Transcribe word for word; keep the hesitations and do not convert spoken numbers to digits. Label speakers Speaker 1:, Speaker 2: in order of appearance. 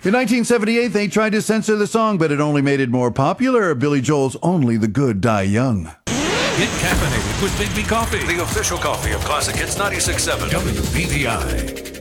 Speaker 1: In nineteen seventy-eight, they tried to censor the song, but it only made it more popular. Billy Joel's Only the Good Die Young.
Speaker 2: Get caffeinated with Big B Coffee,
Speaker 3: The official coffee of Classic Hits ninety-six point seven.
Speaker 2: W B V I.